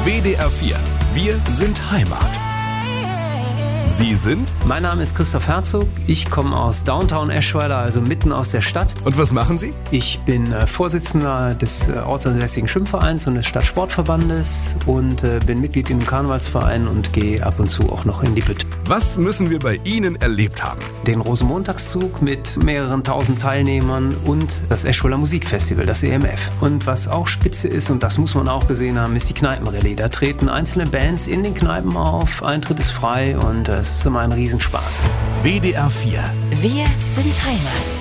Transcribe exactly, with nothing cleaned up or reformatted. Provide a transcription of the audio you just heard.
W D R vier. Wir sind Heimat. Sie sind? Mein Name ist Christoph Herzog. Ich komme aus Downtown Eschweiler, also mitten aus der Stadt. Und was machen Sie? Ich bin äh, Vorsitzender des äh, Ortsansässigen Schwimmvereins und des Stadtsportverbandes und äh, bin Mitglied im Karnevalsverein und gehe ab und zu auch noch in die Bütt. Was müssen wir bei Ihnen erlebt haben? Den Rosenmontagszug mit mehreren tausend Teilnehmern und das Eschweiler Musikfestival, das E M F. Und was auch spitze ist, und das muss man auch gesehen haben, ist die Kneipenrallye. Da treten einzelne Bands in den Kneipen auf, Eintritt ist frei und äh, es ist immer ein Riesenspaß. W D R vier. Wir sind Heimat.